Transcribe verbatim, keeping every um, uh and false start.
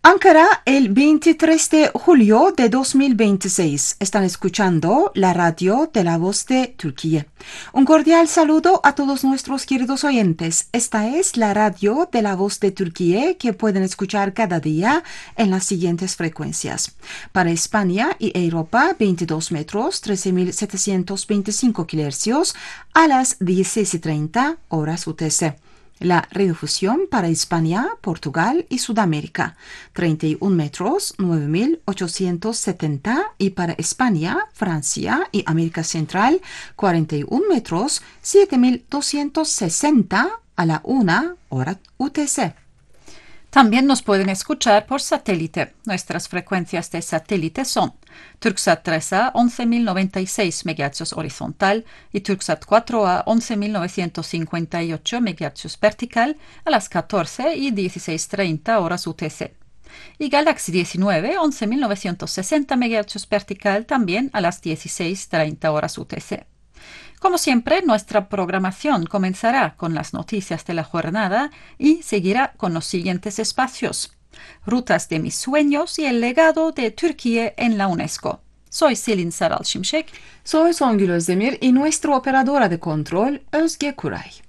Ankara, el veintitrés de julio de dos mil veintiséis. Están escuchando la radio de la voz de Turquía. Un cordial saludo a todos nuestros queridos oyentes. Esta es la radio de la voz de Turquía que pueden escuchar cada día en las siguientes frecuencias. Para España y Europa, veintidós metros, trece mil setecientos veinticinco kilohercios a las dieciséis y treinta horas U T C. La redifusión para España, Portugal y Sudamérica, treinta y un metros, nueve mil ochocientos setenta, y para España, Francia y América Central, cuarenta y un metros, siete mil doscientos sesenta a la una hora U T C. También nos pueden escuchar por satélite. Nuestras frecuencias de satélite son Turksat tres A once mil noventa y seis megahercios horizontal y Turksat cuatro A once mil novecientos cincuenta y ocho megahercios vertical a las catorce y dieciséis treinta horas U T C. Y Galaxy diecinueve once mil novecientos sesenta megahercios vertical también a las dieciséis treinta horas U T C. Como siempre, nuestra programación comenzará con las noticias de la jornada y seguirá con los siguientes espacios: Rutas de mis sueños y el legado de Turquía en la UNESCO. Soy Selin Saral Şimşek. Soy Songül Özdemir y nuestra operadora de control, Özge Kuray.